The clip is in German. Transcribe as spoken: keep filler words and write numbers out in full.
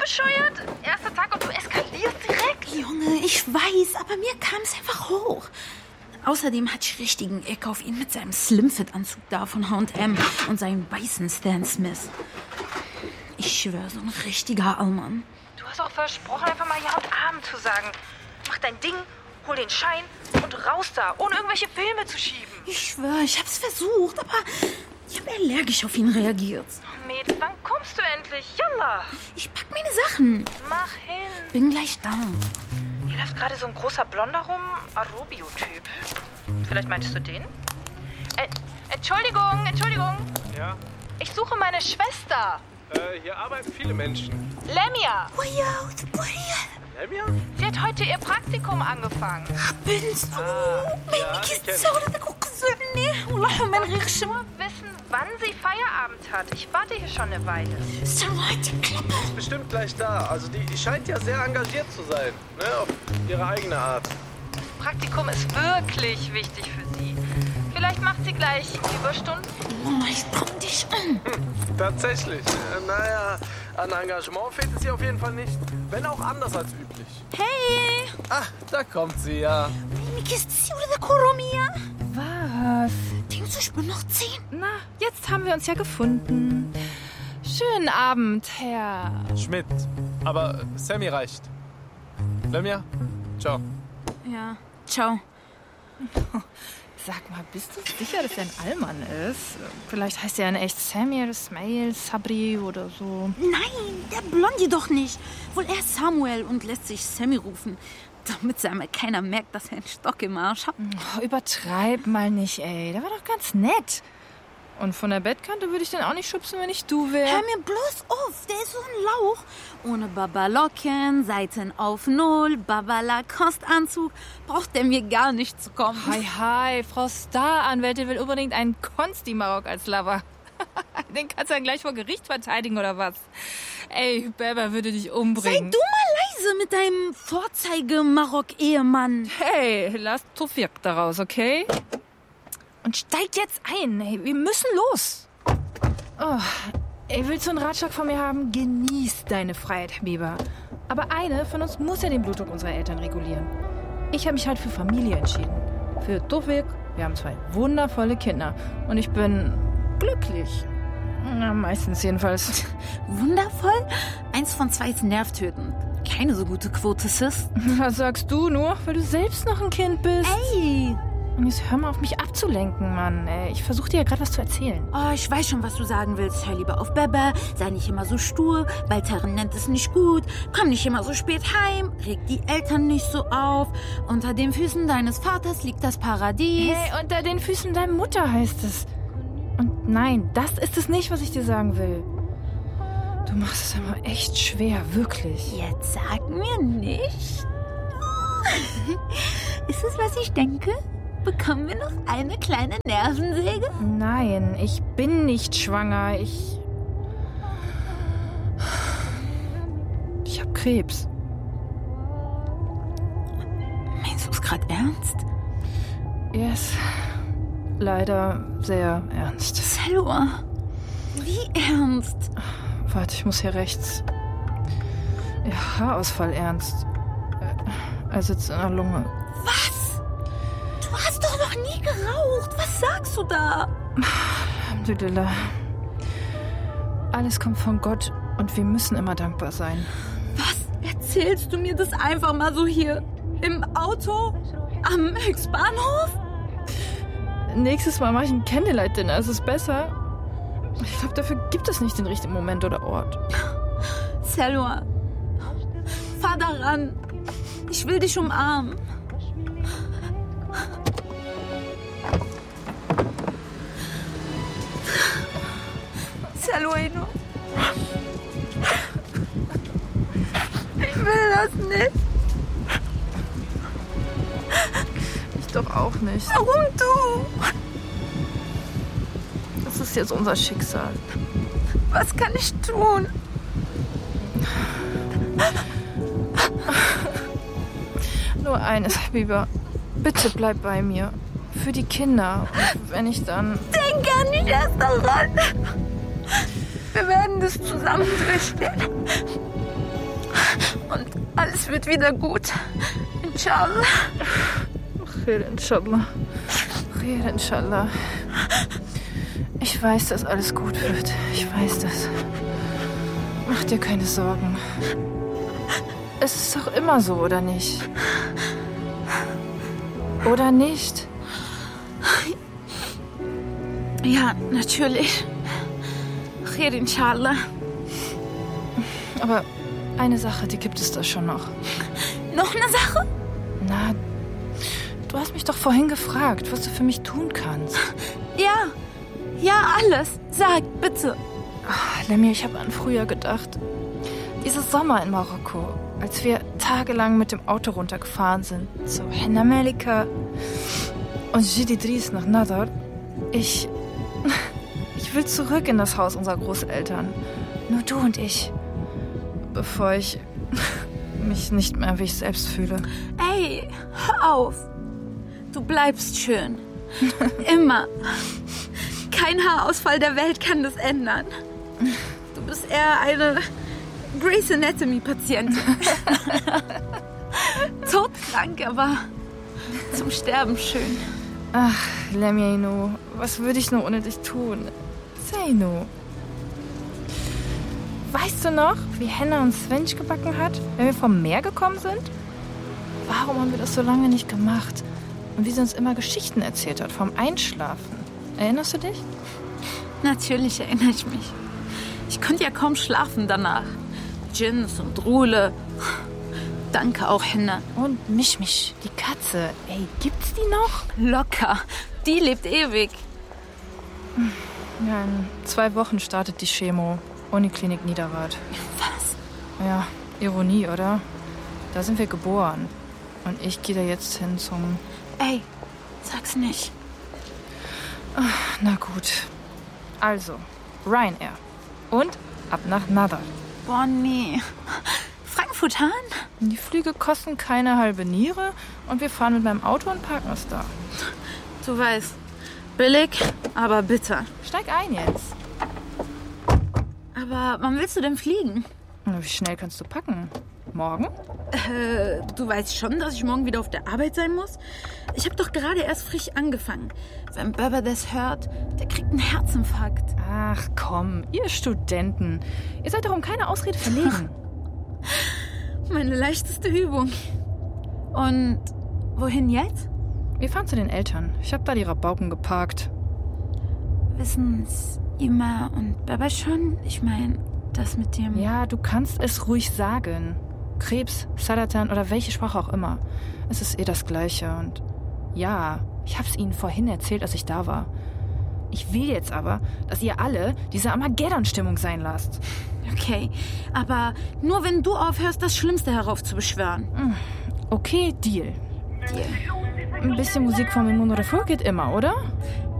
bescheuert? Erster Tag und du eskalierst direkt? Junge, ich weiß, aber mir kam es einfach hoch. Außerdem hatte ich richtigen Eck auf ihn mit seinem Slimfit-Anzug da von H und M und seinem weißen Stan Smith. Ich schwöre, so ein richtiger Allmann. Du hast auch versprochen, einfach mal Ja und Abend zu sagen. Mach dein Ding, hol den Schein und raus da, ohne irgendwelche Filme zu schieben. Ich schwöre, ich hab's versucht, aber ich habe allergisch auf ihn reagiert. Oh, Mädel, wann kommst du endlich? Jalla! Ich pack meine Sachen. Mach hin. Bin gleich da. Hier läuft gerade so ein großer Blonder rum, Arobio-Typ. Vielleicht meinst du den? Äh, Entschuldigung, Entschuldigung. Ja? Ich suche meine Schwester. Äh, hier arbeiten viele Menschen. Lemia. Lemia? Sie hat heute ihr Praktikum angefangen. Bin's du? ja, Männliches die kenn ich. Zauber, der Kuckucksöhne. Wallah, mein Riechschimmer. Nur wissen, wann sie Feierabend hat. Ich warte hier schon eine Weile. So weit, Klappe. Ist bestimmt gleich da. Also die scheint ja sehr engagiert zu sein. Ne? Auf ihre eigene Art. Praktikum ist wirklich wichtig für sie. Vielleicht macht sie gleich Überstunden. Mama, ich komm dich an. Tatsächlich. Äh, naja, an Engagement fehlt es ihr auf jeden Fall nicht. Wenn auch anders als üblich. Hey. Ah, da kommt sie ja. Männliches Zauber, der Koromia. Was? Denkst du, ich bin noch zehn? Na, jetzt haben wir uns ja gefunden. Schönen Abend, Herr. Schmidt. Aber Sammy reicht. Lemia? Ciao. Ja, ciao. Sag mal, bist du sicher, dass er ein Allmann ist? Vielleicht heißt er in echt Samir, Ismail, Sabri oder so. Nein, der Blondie doch nicht. Wohl er ist Samuel und lässt sich Sammy rufen. Damit Sammy keiner merkt, dass er einen Stock im Arsch hat. Oh, übertreib mal nicht, ey. Der war doch ganz nett. Und von der Bettkante würde ich den auch nicht schubsen, wenn ich du wäre. Hör mir bloß auf, der ist so ein Lauch. Ohne Babalocken, Seiten auf Null, Baba-Lacoste-Anzug, braucht der mir gar nicht zu kommen. Hi, hi, Frau Star-Anwältin will unbedingt einen Konsti-Marok als Lover. Den kannst du dann gleich vor Gericht verteidigen, oder was? Ey, Berber würde dich umbringen. Sei du mal leise mit deinem Vorzeige-Marok-Ehemann. Hey, lass Tufik daraus, okay? Und steig jetzt ein, ey, wir müssen los. Oh, ey, willst du einen Ratschlag von mir haben? Genieß deine Freiheit, Habiba. Aber eine von uns muss ja den Blutdruck unserer Eltern regulieren. Ich habe mich halt für Familie entschieden. Für Tufik. Wir haben zwei wundervolle Kinder. Und ich bin glücklich. Na, meistens jedenfalls. Wundervoll? Eins von zwei ist nervtötend. Keine so gute Quote, Sis. Was sagst du nur, weil du selbst noch ein Kind bist? Ey! Und jetzt hör mal auf mich abzulenken, Mann. Ich versuche dir ja gerade was zu erzählen. Oh, ich weiß schon, was du sagen willst. Hör lieber auf Bebe, sei nicht immer so stur, Balteren nennt es nicht gut, komm nicht immer so spät heim, reg die Eltern nicht so auf. Unter den Füßen deines Vaters liegt das Paradies. Hey, unter den Füßen deiner Mutter heißt es. Und nein, das ist es nicht, was ich dir sagen will. Du machst es aber echt schwer, wirklich. Jetzt sag mir nicht. Ist es, was ich denke? Bekommen wir noch eine kleine Nervensäge? Nein, ich bin nicht schwanger. Ich... Ich hab Krebs. Meinst du es gerade ernst? Yes. Leider sehr ernst. Selwa, wie ernst? Warte, ich muss hier rechts. Ja, Haarausfall ernst. Er sitzt in der Lunge. Was? Du hast doch noch nie geraucht. Was sagst du da? Alhamdulillah. Alles kommt von Gott und wir müssen immer dankbar sein. Was? Erzählst du mir das einfach mal so hier im Auto am Höchstbahnhof? Nächstes Mal mache ich ein Candlelight-Dinner. Es ist besser. Ich glaube, dafür gibt es nicht den richtigen Moment oder Ort. Selwa, fahr daran. Ich will dich umarmen. Selwa, ich will das nicht. Ich doch auch nicht. Warum du? Das ist jetzt unser Schicksal. Was kann ich tun? Nur eines, Habiba. Bitte bleib bei mir. Für die Kinder. Und wenn ich dann... Denk gar nicht erst daran. Wir werden das zusammen durchstehen. Alles wird wieder gut. Inshallah. Khair, inshallah. Khair, inshallah. Ich weiß, dass alles gut wird. Ich weiß das. Mach dir keine Sorgen. Es ist doch immer so, oder nicht? Oder nicht? Ja, natürlich. Khair, inshallah. Aber eine Sache, die gibt es da schon noch. Noch eine Sache? Na, du hast mich doch vorhin gefragt, was du für mich tun kannst. Ja, ja, alles. Sag, bitte. Ach, Lemmy, ich habe an früher gedacht. Dieses Sommer in Marokko, als wir tagelang mit dem Auto runtergefahren sind, zu Henna Melika und Sidi Dries nach Nador. Ich, ich will zurück in das Haus unserer Großeltern. Nur du und ich. Bevor ich mich nicht mehr wie ich selbst fühle. Ey, hör auf. Du bleibst schön. Immer. Kein Haarausfall der Welt kann das ändern. Du bist eher eine Grey's Anatomy-Patientin. Todkrank, aber zum Sterben schön. Ach, Lemmy, was würde ich nur ohne dich tun? Sei nur. Weißt du noch, wie Henna uns Svensch gebacken hat, wenn wir vom Meer gekommen sind? Warum haben wir das so lange nicht gemacht? Und wie sie uns immer Geschichten erzählt hat vom Einschlafen. Erinnerst du dich? Natürlich erinnere ich mich. Ich konnte ja kaum schlafen danach. Gins und Rule. Danke auch, Henna. Und Mischmisch, die Katze. Ey, gibt's die noch? Locker. Die lebt ewig. Ja, in zwei Wochen startet die Chemo. Uniklinik Niederrad. Was? Ja, Ironie, oder? Da sind wir geboren. Und ich gehe da jetzt hin zum... Ey, sag's nicht. Ach, na gut. Also, Ryanair. Und ab nach Nador. Boah, nee. Frankfurt Hahn? Die Flüge kosten keine halbe Niere und wir fahren mit meinem Auto und parken es da. Du weißt, billig, aber bitter. Steig ein jetzt. Aber wann willst du denn fliegen? Wie schnell kannst du packen? Morgen? Äh, du weißt schon, dass ich morgen wieder auf der Arbeit sein muss? Ich habe doch gerade erst frisch angefangen. Wenn Baba das hört, der kriegt einen Herzinfarkt. Ach komm, ihr Studenten. Ihr seid doch um keine Ausrede verlegen. Meine leichteste Übung. Und wohin jetzt? Wir fahren zu den Eltern. Ich habe da die Rabauken geparkt. Wissen's Ima und Baba schon? Ich meine, das mit dem... Ja, du kannst es ruhig sagen. Krebs, Saratan oder welche Sprache auch immer. Es ist eh das Gleiche. Und ja, ich hab's ihnen vorhin erzählt, als ich da war. Ich will jetzt aber, dass ihr alle diese Armageddon-Stimmung sein lasst. Okay, aber nur wenn du aufhörst, das Schlimmste heraufzubeschwören. Okay, Deal. Deal. Ein bisschen Musik von Mimoun Refour geht immer, oder?